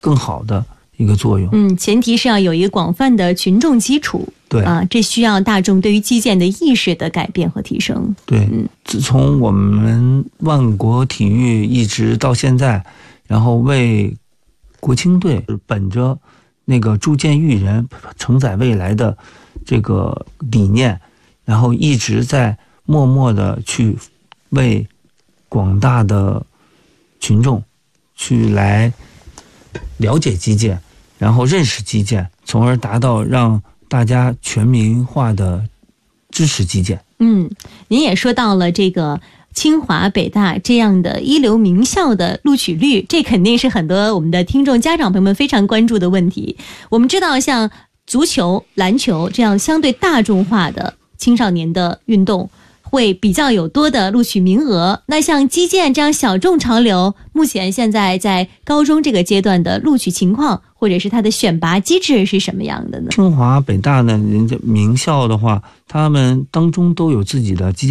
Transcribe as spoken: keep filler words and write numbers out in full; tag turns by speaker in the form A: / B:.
A: 更好的一个作用。
B: 嗯，前提是要有一个广泛的群众基础。
A: 对
B: 啊，这需要大众对于击剑的意识的改变和提升。
A: 对，嗯，自从我们万国体育一直到现在，然后为国青队本着那个铸剑育人、承载未来的这个理念，然后一直在默默的去为广大的群众去来了解击剑，然后认识击剑，从而达到让大家全民化的支持击剑。
B: 嗯，您也说到了这个清华北大这样的一流名校的录取率，这肯定是很多我们的听众家长朋友们非常关注的问题。我们知道像足球、篮球这样相对大众化的青少年的运动会比较有多的录取名额，那像击剑这样小众潮流，目前现在在高中这个阶段的录取情况或者是它的选拔机制是什么样的呢？
A: 清华北大呢，人家名校的话，他们当中都有自己的击